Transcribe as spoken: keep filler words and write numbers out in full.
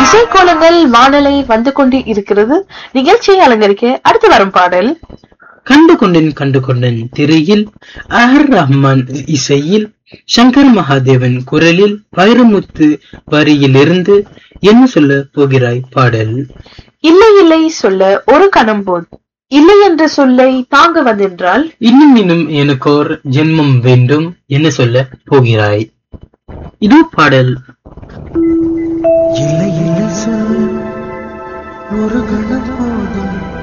இசைக்கோலங்கள் வானலை வந்து கொண்டு இருக்கிறது. நிகழ்ச்சியை அலங்கரிக்க அடுத்து வரும் பாடல் கண்டு கொண்டேன் கண்டு கொண்டேன் திரையில் அஹர் ரஹ்மான் இசையில் சங்கர் மகாதேவன் குரலில் வைரமுத்து வரியிலிருந்து என்ன சொல்ல போகிறாய் பாடல். இல்லை இல்லை சொல்ல ஒரு கணம் போது இல்லை என்ற சொல்லை தாங்க வந்தென்றால் இன்னும் இன்னும் எனக்கோர் ஜென்மம் வேண்டும் என்ன சொல்ல போகிறாய். இது பாடல். இல்லை இல்லை சொல் ஒரு கணம் போதும்